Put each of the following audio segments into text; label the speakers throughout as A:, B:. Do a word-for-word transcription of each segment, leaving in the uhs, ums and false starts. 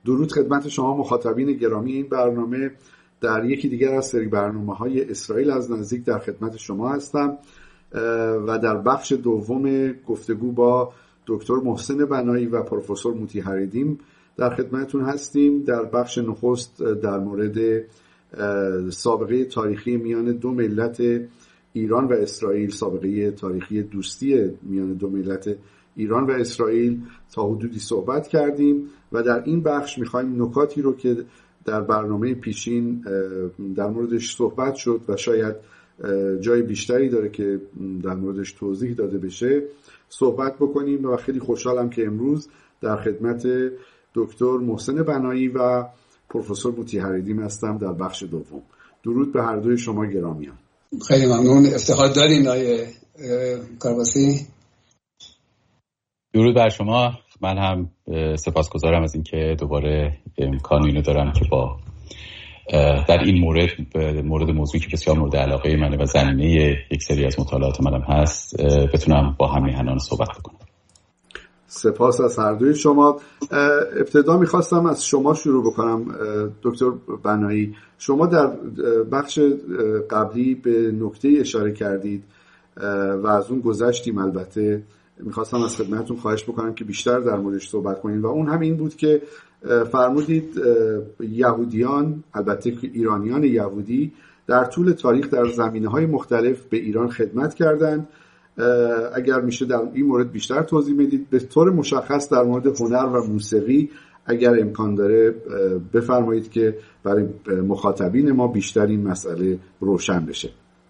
A: درود خدمت شما مخاطبین گرامی این برنامه. در یکی دیگر از سری برنامه‌های اسرائیل از نزدیک در خدمت شما هستم و در بخش دوم گفتگو با دکتر محسن بنایی و پروفسور موتی حریدیم در خدمتتون هستیم. در بخش نخست در مورد سابقه تاریخی میان دو ملت ایران و اسرائیل، سابقه تاریخی دوستی میان دو ملت ایران و اسرائیل تا حدودی صحبت کردیم و در این بخش میخوایم نکاتی رو که در برنامه پیشین در موردش صحبت شد و شاید جای بیشتری داره که در موردش توضیح داده بشه صحبت بکنیم و خیلی خوشحالم که امروز در خدمت دکتر محسن بنایی و پروفسور موتی حریدیم هستم در بخش دوم. درود به هر دوی شما گرامیان.
B: خیلی ممنون، افتخار دارین آقای کارباسی.
C: درود بر شما. من هم سپاسگزارم از اینکه دوباره امکان اینو دارم که با در این مورد مورد موضوعی که بسیار مورد علاقه منه و زمینه یک سری از مطالعات منم هست بتونم با هم میهنان صحبت بکنم.
A: سپاس از هر دوی شما. ابتدا میخواستم از شما شروع بکنم دکتر بنایی. شما در بخش قبلی به نکته اشاره کردید و از اون گذشتیم. البته میخواستم از خدمتتون خواهش بکنم که بیشتر در موردش صحبت کنید و اون هم این بود که فرمودید یهودیان، البته ایرانیان یهودی، در طول تاریخ در زمینه‌های مختلف به ایران خدمت کردند. اگر میشه در این مورد بیشتر توضیح بدید، به طور مشخص در مورد هنر و موسیقی اگر امکان داره بفرمایید که برای مخاطبین ما بیشتر این مسئله روشن بشه.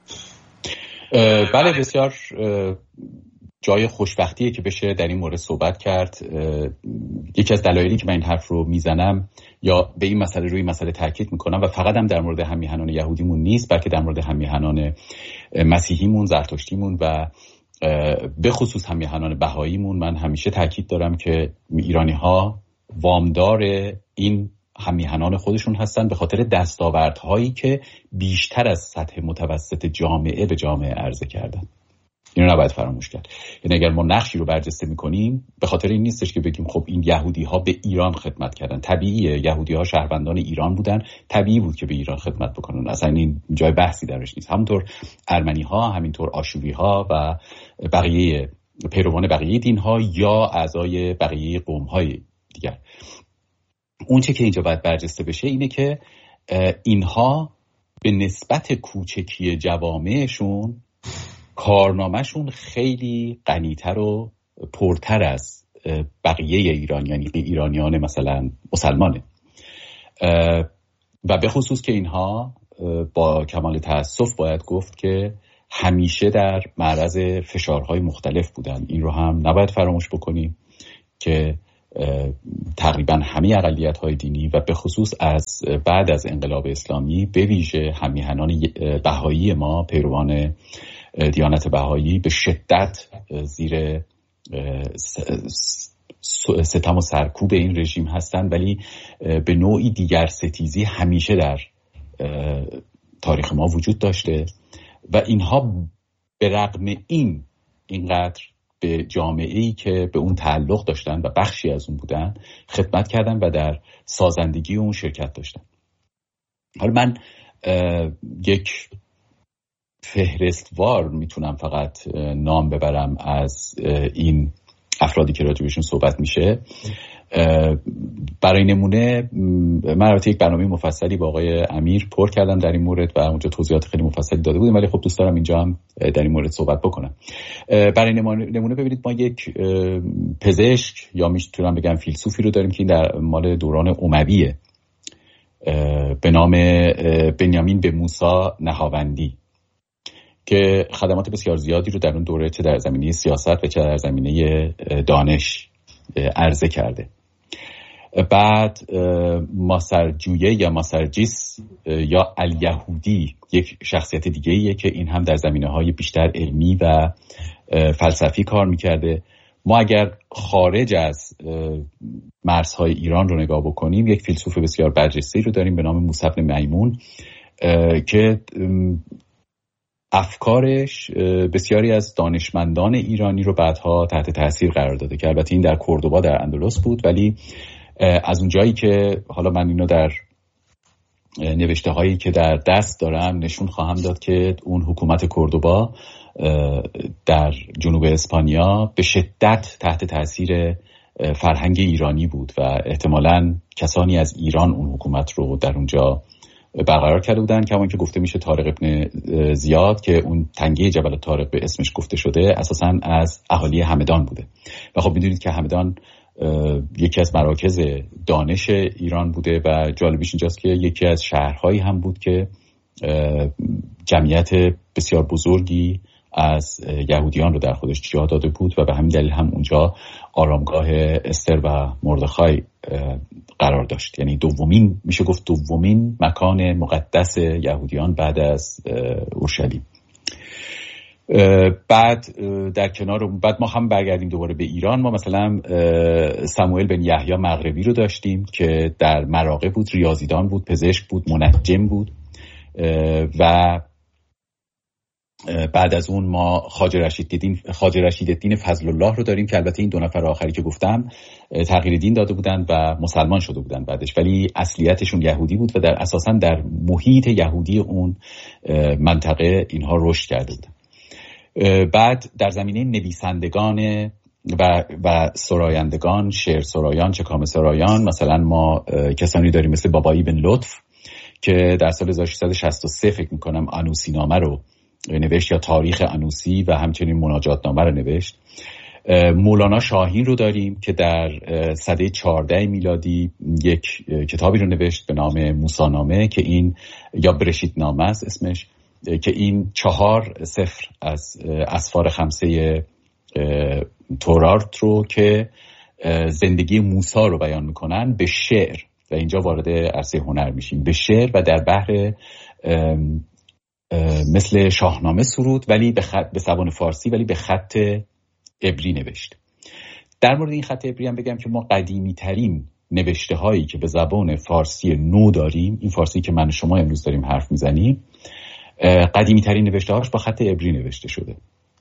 C: بله، بسیار جای خوشبختیه که بشه در این مورد صحبت کرد. یکی از دلایلی که من این حرف رو میزنم یا به این مسئله روی مسئله تاکید میکنم و فقط هم در مورد هممیهنان یهودیمون نیست، بلکه در مورد هممیهنان مسیحیمون، زرتشتیمون و به خصوص هممیهنان بهاییمون من همیشه تاکید دارم که ایرانی ها وامدار این هممیهنان خودشون هستن به خاطر دستاوردهایی که بیشتر از سطح متوسط جامعه به جامعه عرضه کردن. اینو نباید فراموش کرد. یعنی اگر ما نقشی رو برجسته میکنیم به خاطر این نیستش که بگیم خب این یهودی ها به ایران خدمت کردن. طبیعیه، یهودی ها شهروندان ایران بودن، طبیعی بود که به ایران خدمت بکنن، اصلا این جای بحثی درش نیست. همونطور ارمنی ها، همینطور آشوری ها و بقیه پیروان بقیه دین ها یا اعضای بقیه قوم های دیگر. اون چه که اینجا باید برجسته بشه اینه که اینها به نسبت کوچکی جوامعشون کارنامهشون خیلی غنی‌تر و پرتر از بقیه ایرانیان، یعنی ایرانیان مثلا مسلمانه و به خصوص که اینها با کمال تأسف باید گفت که همیشه در معرض فشارهای مختلف بودن. این رو هم نباید فراموش بکنیم که تقریبا همه اقلیت‌های دینی و به خصوص از بعد از انقلاب اسلامی به ویژه هممیهنان بهایی ما، پیروان دیانت بهایی، به شدت زیر ستم و سرکوب این رژیم هستند، ولی به نوعی دیگر ستیزی همیشه در تاریخ ما وجود داشته و اینها به رغم این اینقدر به جامعه‌ای که به اون تعلق داشتن و بخشی از اون بودن خدمت کردن و در سازندگی اون شرکت داشتن. حالا من یک فهرستوار میتونم فقط نام ببرم از این افرادی که راجبشون صحبت میشه. برای نمونه من البته یک برنامه مفصلی با آقای امیر پر کردم در این مورد و اونجا توضیحات خیلی مفصلی داده بودیم، ولی خب دوست دارم اینجا هم در این مورد صحبت بکنم. برای نمونه ببینید ما یک پزشک یا میتونم بگم فیلسوفی رو داریم که در مال دوران امویه به نام بنیامین به موسی نهاوندی که خدمات بسیار زیادی رو در اون دوره چه در زمینه سیاست و چه در زمینه دانش عرضه کرده. بعد ماسرجویه یا ماسرجیس یا الیهودی یک شخصیت دیگه ایه که این هم در زمینه‌های بیشتر علمی و فلسفی کار میکرده. ما اگر خارج از مرزهای ایران رو نگاه بکنیم یک فیلسوف بسیار برجسته رو داریم به نام موسی بن میمون که افکارش بسیاری از دانشمندان ایرانی رو بعدها تحت تاثیر قرار داده که البته این در کوردوبا در اندلس بود، ولی از اون جایی که حالا من اینو در نوشته هایی که در دست دارم نشون خواهم داد که اون حکومت کوردوبا در جنوب اسپانیا به شدت تحت تاثیر فرهنگ ایرانی بود و احتمالاً کسانی از ایران اون حکومت رو در اونجا برقرار کرده بودن که همون که گفته میشه طارق ابن زیاد که اون تنگه جبل طارق به اسمش گفته شده اساساً از اهالی همدان بوده و خب میدونید که همدان یکی از مراکز دانش ایران بوده و جالبیش اینجاست که یکی از شهرهایی هم بود که جمعیت بسیار بزرگی از یهودیان رو در خودش جا داده بود و به همین دلیل هم اونجا آرامگاه استر و مردخای قرار داشت. یعنی دومین میشه گفت دومین مکان مقدس یهودیان بعد از اورشلیم. بعد در کنار بعد ما هم برگردیم دوباره به ایران. ما مثلا سموئل بن یحیی مغربی رو داشتیم که در مراغه بود، ریاضیدان بود، پزشک بود، منجم بود و بعد از اون ما خواجه رشیدالدین خواجه رشیدالدین فضل الله رو داریم که البته این دو نفر آخری که گفتم تغییر دین داده بودن و مسلمان شده بودن بعدش، ولی اصلیتشون یهودی بود و در اساساً در محیط یهودی اون منطقه اینها رشد کرده بودن. بعد در زمینه نویسندگان و و سرایندگان، شعر سرایان، چکامه سرایان، مثلا ما کسانی داریم مثل بابایی بن لطف که در سال هزار و ششصد و شصت و سه فکر میکنم انوسی نامه رو نوشت یا تاریخ انوسی و همچنین مناجات نامه رو نوشت. مولانا شاهین رو داریم که در سده چهارده میلادی یک کتابی رو نوشت به نام موسی نامه که این یا برشید نامه است اسمش، که این چهار سفر از اسفار خمسه تورات رو که زندگی موسی رو بیان میکنن به شعر و اینجا وارد عرصه هنر میشیم، به شعر و در بحر مثل شاهنامه سرود ولی به خط به زبان فارسی ولی به خط عبری نوشت. در مورد این خط عبری هم بگم که ما قدیمی ترین نوشته هایی که به زبان فارسی نو داریم، این فارسی که من و شما امروز داریم حرف میزنیم، قدیمی ترین نوشته هاش با خط عبری نوشته شده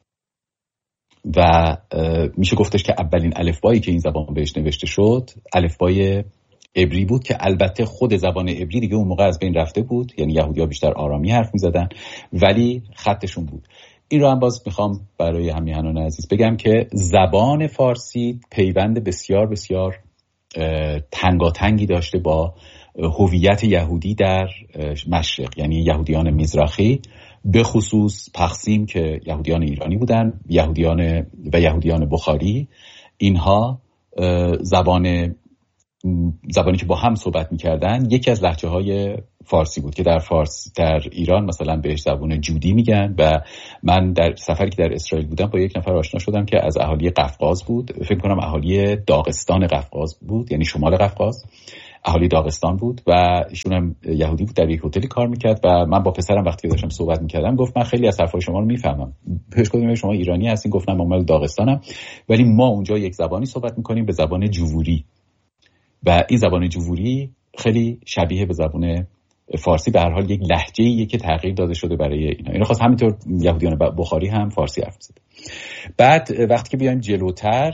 C: و میشه گفتش که اولین الفبایی که این زبان بهش نوشته شد الفبای عبری بود که البته خود زبان عبری دیگه اون موقع از بین رفته بود، یعنی یهودی‌ها بیشتر آرامی حرف میزدن ولی خطشون بود. این رو هم باز میخوام برای همیهنان عزیز بگم که زبان فارسی پیوند بسیار بسیار تنگاتنگی داشته با هویت یهودی در مشرق، یعنی یهودیان مزرخی، به خصوص پخسیم که یهودیان ایرانی بودن، یهودیان و یهودیان بخاری. اینها زبان زبانی که با هم صحبت میکردن یکی از لهجه های فارسی بود که در فارس در ایران مثلا بهش زبان جودی میگن و من در سفری که در اسرائیل بودم با یک نفر آشنا شدم که از اهالی قفقاز بود، فکر کنم اهالی داغستان قفقاز بود، یعنی شمال قفقاز، اهالی داغستان بود و ایشون هم یهودی بود، در یک هتلی کار میکرد و من با پسرم وقتی داشتم صحبت میکردم گفت من خیلی از حرفای شما رو میفهمم. پیش گفتم شما ایرانی هستین؟ گفتم من مال داغستانم ولی ما اونجا یک زبانی صحبت میکنیم به زبان جووری و این زبان جووری خیلی شبیه به زبان فارسی، به هر حال یک لهجه‌ایه که تغییر داده شده برای اینا. اینا خاص همینطور یهودیان بخاری هم فارسی حرف می‌زدن. بعد وقتی که بیایم جلوتر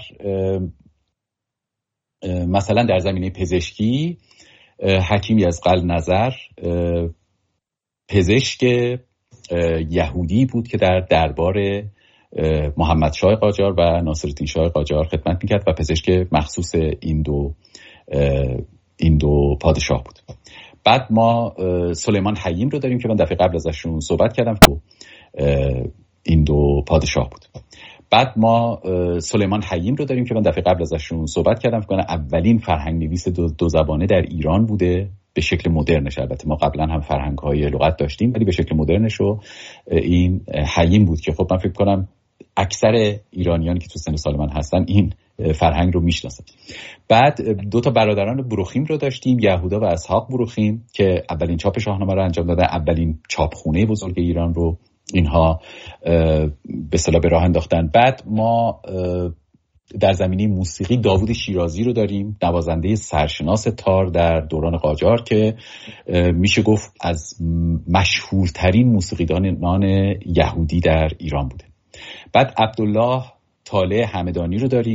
C: مثلا در زمینه پزشکی حکیم یزغل نظر پزشک یهودی بود که در دربار محمد شاه قاجار و ناصرالدین شاه قاجار خدمت می‌کرد و پزشک مخصوص این دو این دو پادشاه بود. بعد ما سلیمان حییم رو داریم که من دفعه قبل ازشون صحبت کردم که این دو پادشاه بود. بعد ما سلیمان حییم رو داریم که من دفعه قبل ازشون صحبت کردم که اولین فرهنگ نویس دو, دو زبانه در ایران بوده به شکل مدرنش. البته ما قبلا هم فرهنگ های لغت داشتیم ولی به شکل مدرنش رو این حییم بود که خب من فکر کنم اکثر ایرانیانی که تو سن سال من هستن این فرهنگ رو میشناسن. بعد دو تا برادران بروخیم رو داشتیم، یهودا و اسحاق بروخیم که اولین چاپ شاهنامه رو انجام دادن، اولین چاپخونه بزرگ ایران رو اینها به اصطلاح به راه انداختن. بعد ما در زمینه موسیقی داوود شیرازی رو داریم، نوازنده سرشناس تار در دوران قاجار که میشه گفت از مشهورترین موسیقیدانان یهودی در ایران بوده. بعد عبدالله طالع همدانی رو داریم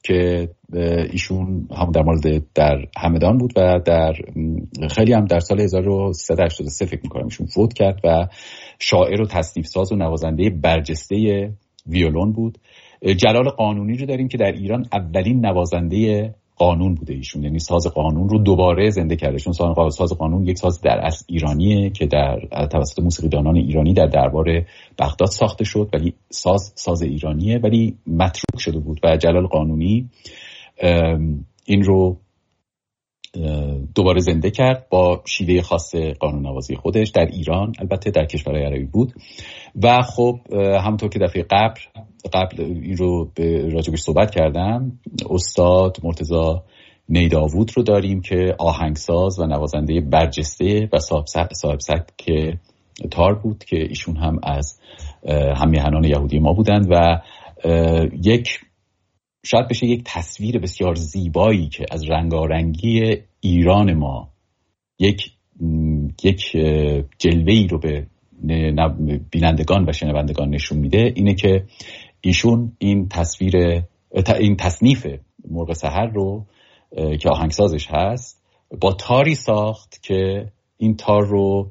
C: که ایشون هم در مورد در همدان بود و در خیلی هم در سال هزار و سیصد و هشتاد و سه فکر میکنم ایشون فوت کرد و شاعر و تصنیف ساز و نوازنده برجسته ویولون بود. جلال قانونی رو داریم که در ایران اولین نوازنده قانون بوده ایشون، یعنی ساز قانون رو دوباره زنده کرده. چون ساز قانون یک ساز در اصل ایرانیه که در توسط موسیقیدانان ایرانی در دربار بغداد ساخته شد، ولی ساز ساز ایرانیه ولی متروک شده بود و جلال قانونی این رو دوباره زنده کرد با شیوه خاص قانون نوازی خودش در ایران، البته در کشورهای عربی بود. و خب همونطور که دفعه قبل قبل این رو به راجبش صحبت کردم، استاد مرتضی نیداوود رو داریم که آهنگساز و نوازنده برجسته و صاحب سبک تار بود که ایشون هم از هممیهنان یهودی ما بودند و یک شاید بشه یک تصویر بسیار زیبایی که از رنگارنگی ایران ما یک یک جلوه‌ای رو به بینندگان و شنوندگان نشون میده، اینه که ایشون این تصویر این تصنیف مرغ سحر رو که آهنگسازش هست با تاری ساخت که این تار رو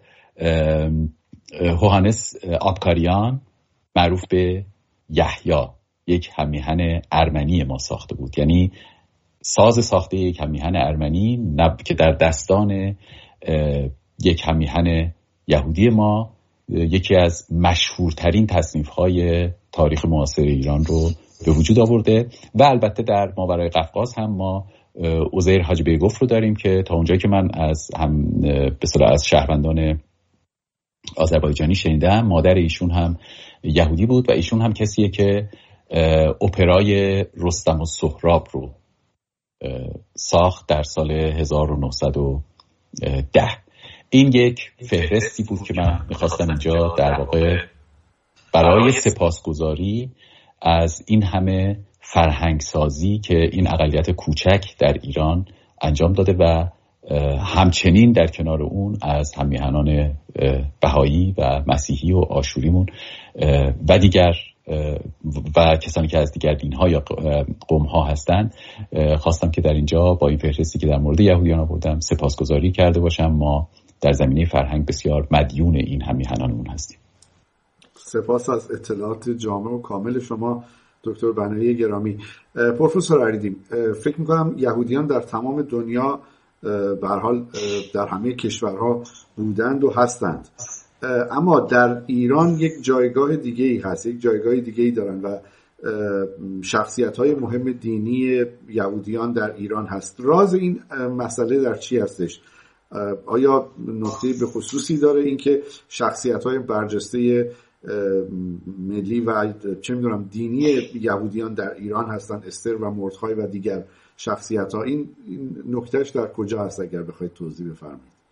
C: هوهانس آبکاریان معروف به یحیی، یک هممیهن ارمنی ما ساخته بود. یعنی ساز ساخته یک هممیهن ارمنی نب... که در دستان یک هممیهن یهودی ما یکی از مشهورترین تصنیف‌های تاریخ معاصر ایران رو به وجود آورده. و البته در ماورای قفقاز هم ما عزیر حاجی بیگفت رو داریم که تا اونجایی که من از هم به اصطلاح از شهروندان آذربایجانی شنیدم مادر ایشون هم یهودی بود و ایشون هم کسیه که اپرای رستم و سهراب رو ساخت در سال هزار و نهصد و ده. این یک فهرستی بود که من میخواستم اینجا در واقع برای سپاسگزاری از این همه فرهنگ سازی که این اقلیت کوچک در ایران انجام داده و همچنین در کنار اون از هممیهنان بهایی و مسیحی و آشوریمون و دیگر و کسانی که از دیگر دین‌ها یا قوم‌ها هستند خواستم که در اینجا با این فهرستی که در مورد یهودیان آوردم سپاسگزاری کرده باشم. ما در زمینه فرهنگ بسیار مدیون این هممیهنانمون هستیم.
A: سپاس از اطلاعات جامع و کامل شما دکتر بنایی گرامی. پروفسور اریدی، فکر می‌کنم یهودیان در تمام دنیا به هر حال در همه کشورها بودند و هستند، اما در ایران یک جایگاه دیگه ای هست، یک جایگاه دیگه ای دارن و شخصیت‌های مهم دینی یهودیان در ایران هست. راز این مسئله در چی هستش؟ آیا نکته به خصوصی داره اینکه شخصیت‌های برجسته ملی و چه می‌دونم دینی یهودیان در ایران هستن، استر و مردخای و دیگر شخصیت‌ها، این نکتهش در کجا هست اگر بخواید توضیح بفرمایید؟